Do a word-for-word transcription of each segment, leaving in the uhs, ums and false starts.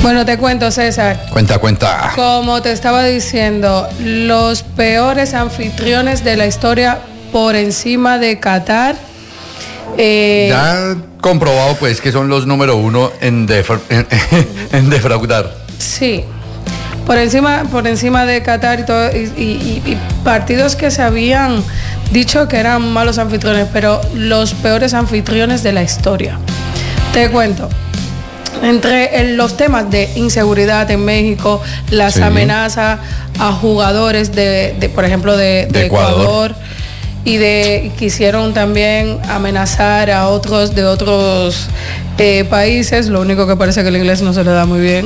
Bueno, te cuento, César. Cuenta, cuenta. Como te estaba diciendo, los peores anfitriones de la historia por encima de Qatar. Eh, ya comprobado pues que son los número uno en, defra en, en defraudar. Sí, por encima, por encima de Qatar y, todo, y, y, y partidos que se habían dicho que eran malos anfitriones, pero los peores anfitriones de la historia. Te cuento. Entre los temas de inseguridad en México, las sí. amenazas a jugadores de, de por ejemplo, de, de, de Ecuador. Ecuador y de quisieron también amenazar a otros de otros eh, países. Lo único que parece que el inglés no se le da muy bien.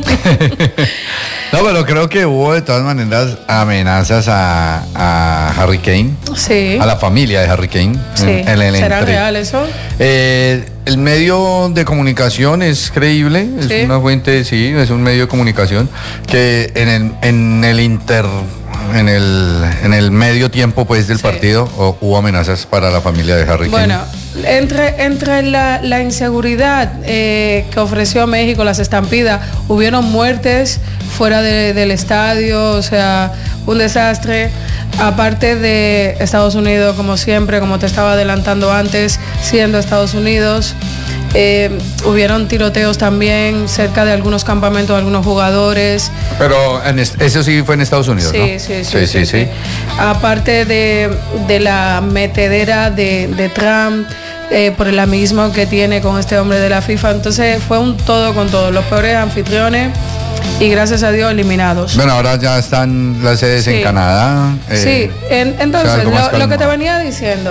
No, pero creo que hubo de todas maneras amenazas a, a Harry Kane, sí. a la familia de Harry Kane. Sí. En, en el ¿Será entre... real eso? Eh, el medio de comunicación es creíble, es sí. una fuente, sí, es un medio de comunicación que en el, en el inter... En el, en el medio tiempo pues del sí. partido o, hubo amenazas para la familia de Harry Kane. Bueno, entre, entre la, la inseguridad eh, que ofreció México, las estampidas, hubieron muertes fuera de, del estadio, o sea, un desastre. Aparte de Estados Unidos, como siempre, como te estaba adelantando antes, siendo Estados Unidos, eh, hubieron tiroteos también cerca de algunos campamentos de algunos jugadores. Pero en est- eso sí fue en Estados Unidos, sí, ¿no? Sí, sí, sí. sí, sí, sí. Aparte de, de la metedera de, de Trump, eh, por el amiguismo que tiene con este hombre de la FIFA, entonces fue un todo con todo, los peores anfitriones. Y gracias a Dios eliminados. Bueno, ahora ya están las sedes sí. en Canadá. Eh, sí, en, entonces lo, lo que te venía diciendo,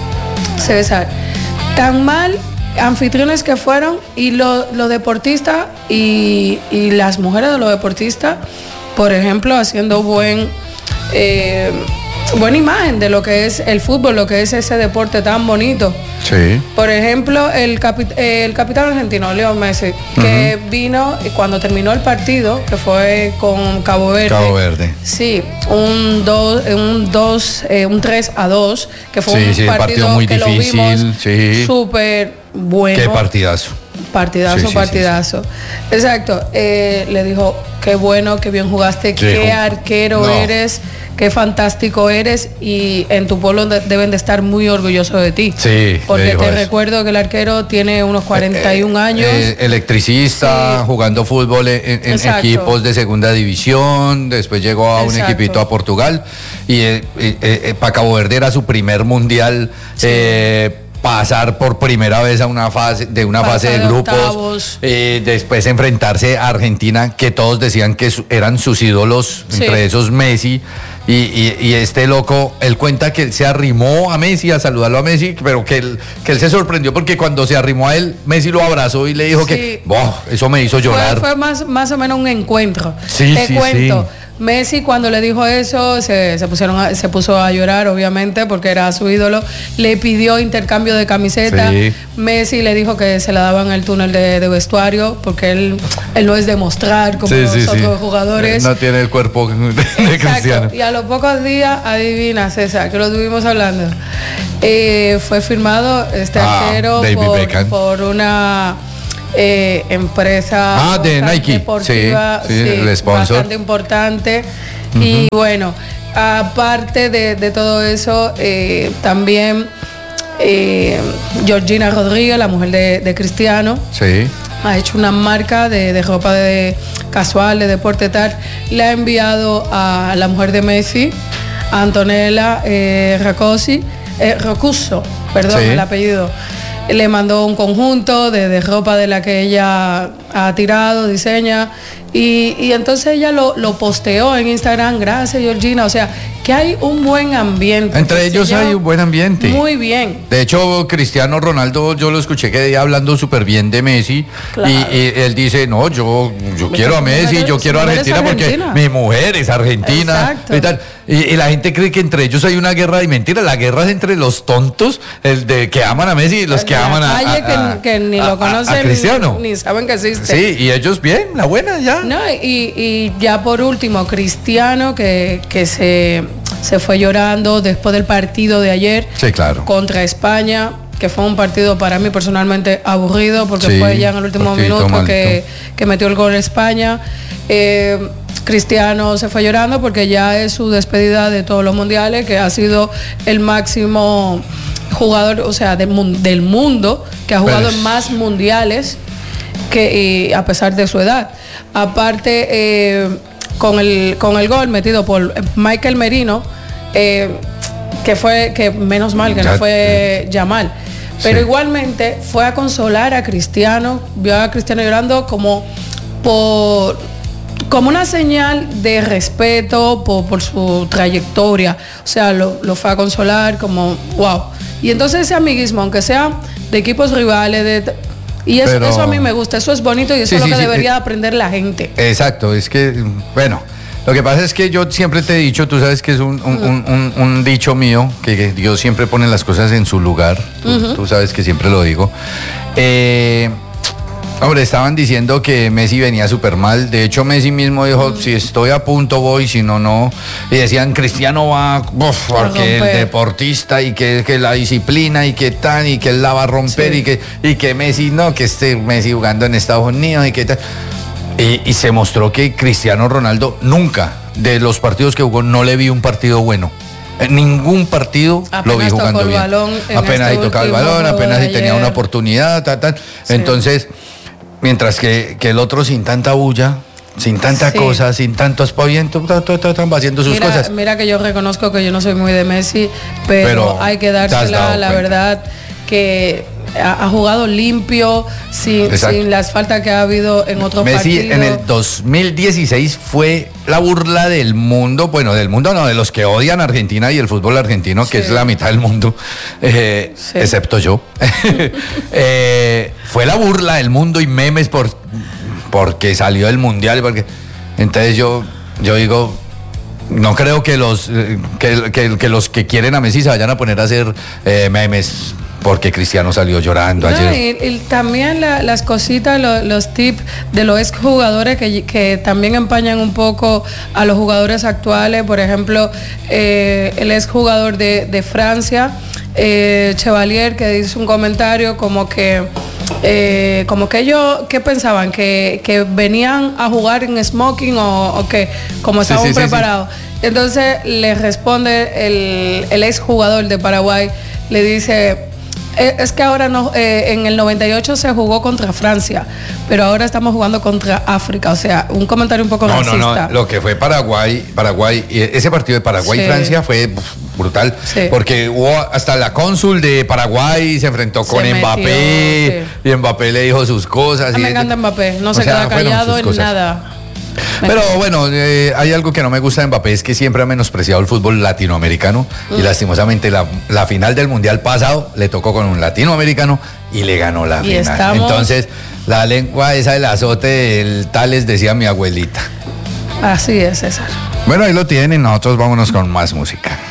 César, tan mal anfitriones que fueron y los lo deportistas y, y las mujeres de los deportistas, por ejemplo, haciendo buen eh, buena imagen de lo que es el fútbol, lo que es ese deporte tan bonito. Sí. Por ejemplo, el, capi el capitán argentino, Leo Messi, que uh-huh. vino cuando terminó el partido, que fue con Cabo Verde. Cabo Verde. Sí, un dos, un dos, eh, un tres a dos, que fue sí, un sí, partido, partido muy que difícil, lo vimos sí. súper bueno. Qué partidazo. Partidazo, sí, sí, partidazo. Sí, sí. Exacto. Eh, le dijo, qué bueno, qué bien jugaste, sí, qué arquero no. eres. Qué fantástico eres y en tu pueblo de, deben de estar muy orgullosos de ti. Sí. Porque te eso. recuerdo que el arquero tiene unos cuarenta y un eh, años. Eh, electricista, sí. jugando fútbol en, en equipos de segunda división, después llegó a Exacto. un equipito a Portugal y eh, eh, eh, para Cabo Verde era su primer mundial. Sí. Eh, pasar por primera vez a una fase de una Pasar fase de, de grupos, eh, después enfrentarse a Argentina, que todos decían que su, eran sus ídolos, sí. entre esos Messi, y, y, y este loco, él cuenta que él se arrimó a Messi a saludarlo a Messi, pero que él, que él se sorprendió porque cuando se arrimó a él, Messi lo abrazó y le dijo sí. que, boh, eso me hizo llorar. Fue, fue más, más o menos un encuentro. Sí, Te sí, cuento. Sí. Messi cuando le dijo eso se, se, pusieron a, se puso a llorar obviamente porque era su ídolo, le pidió intercambio de camiseta, sí. Messi le dijo que se la daban en el túnel de, de vestuario porque él, él no es de mostrar como sí, los sí, otros sí. jugadores. No tiene el cuerpo de Exacto. Cristiano. Y a los pocos días, adivina César, que lo estuvimos hablando, eh, fue firmado este ah, arquero por, por una... Eh, empresa ah, de Nike, deportiva, sí, sí, sí, el sponsor. Bastante importante. Uh-huh. Y bueno, aparte de, de todo eso, eh, también eh, Georgina Rodríguez, la mujer de, de Cristiano, sí. ha hecho una marca de, de ropa de casual, de deporte tal, le ha enviado a la mujer de Messi, a Antonella eh, Roccosi, eh, Rocuso, perdón, sí. el apellido. Le mandó un conjunto de, de ropa de la que ella ha tirado, diseña, y, y entonces ella lo, lo posteó en Instagram. Gracias, Georgina. O sea, que hay un buen ambiente. Entre ellos hay un buen ambiente. Muy bien. De hecho, Cristiano Ronaldo, yo lo escuché que día hablando súper bien de Messi, claro. y, y él dice, no, yo, yo quiero a Messi, mujer, yo quiero a Argentina, Argentina porque mi mujer es argentina. Exacto. Y, tal. Y, y la gente cree que entre ellos hay una guerra de mentiras. La guerra es entre los tontos, el de que aman a Messi y los que aman a, a, a, que, que ni a, lo conocen a Cristiano. Ni, ni saben que existe. Sí, y ellos bien, la buena ya. No, y, y ya por último, Cristiano, que, que se, se fue llorando después del partido de ayer, sí, claro. contra España, que que fue un partido para mí personalmente aburrido, porque sí, fue ya en el último minuto que, que metió el gol España. Eh, Cristiano se fue llorando porque ya es su despedida de todos los mundiales, que ha sido el máximo jugador, o sea, de, del mundo, que ha jugado pues, en más mundiales que, eh, a pesar de su edad. Aparte, eh, con, el, con el gol metido por Michael Merino, eh, que fue, que menos mal que no fue Yamal, pero sí, igualmente fue a consolar a Cristiano, vio a Cristiano llorando como por... como una señal de respeto por, por su trayectoria, o sea, lo, lo fue a consolar como wow. Y entonces ese amiguismo, aunque sea de equipos rivales, de, y eso, Pero, eso a mí me gusta, eso es bonito y eso sí, es lo sí, que sí, debería eh, aprender la gente. Exacto, es que, bueno, lo que pasa es que yo siempre te he dicho, tú sabes que es un, un, uh-huh. un, un, un dicho mío, que, que Dios siempre pone las cosas en su lugar, tú, uh-huh. tú sabes que siempre lo digo. Eh... Hombre, estaban diciendo que Messi venía súper mal. De hecho, Messi mismo dijo, mm. si estoy a punto voy, si no, no. Y decían, Cristiano va, uf, porque el deportista y que, que la disciplina y que tan, y que él la va a romper sí. y, que, y que Messi no, que esté Messi jugando en Estados Unidos y que tal. Y, y se mostró que Cristiano Ronaldo nunca, de los partidos que jugó, no le vi un partido bueno. En ningún partido apenas lo vi jugando bien. Apenas este tocaba el balón, apenas si tenía una oportunidad, tal, tal. Sí. Entonces... Mientras que, que el otro sin tanta bulla, sin tanta sí. cosa, sin tanto aspaviento, va haciendo sus mira, cosas. Mira que yo reconozco que yo no soy muy de Messi, pero, pero hay que dársela, la verdad, que ha, ha jugado limpio, sin, sin las faltas que ha habido en otros Messi partidos. Messi en el dos mil dieciséis fue la burla del mundo, bueno, del mundo no, de los que odian a Argentina y el fútbol argentino, sí. que es la mitad del mundo, eh, sí. excepto yo. eh, fue la burla del mundo y memes por porque salió del mundial, porque entonces yo, yo digo, no creo que los que, que, que los que quieren a Messi se vayan a poner a hacer eh, memes porque Cristiano salió llorando no, ayer. Y, y también la, las cositas, lo, los tips de los exjugadores que, que también empañan un poco a los jugadores actuales. Por ejemplo, eh, el exjugador de, de Francia, eh, Chevalier, que dice un comentario como que eh, como que ellos, ¿qué pensaban? Que, que venían a jugar en smoking o, o que como estaban sí, sí, preparados. Sí, sí. Entonces le responde el, el exjugador de Paraguay, le dice... Es que ahora no, eh, en el noventa y ocho se jugó contra Francia, pero ahora estamos jugando contra África. O sea, un comentario un poco no, racista. No, no, lo que fue Paraguay, Paraguay, ese partido de Paraguay y Francia fue brutal, sí. porque hubo hasta la cónsul de Paraguay se enfrentó con se Mbappé metió, sí. y Mbappé le dijo sus cosas. A mí me encanta Mbappé, no se sea, queda callado en nada. Pero bueno, eh, hay algo que no me gusta de Mbappé, es que siempre ha menospreciado el fútbol latinoamericano mm. y lastimosamente la, la final del mundial pasado le tocó con un latinoamericano y le ganó la y final. Estamos... Entonces, la lengua esa del azote del Tales, decía mi abuelita. Así es, César. Bueno, ahí lo tienen, nosotros vámonos con más música.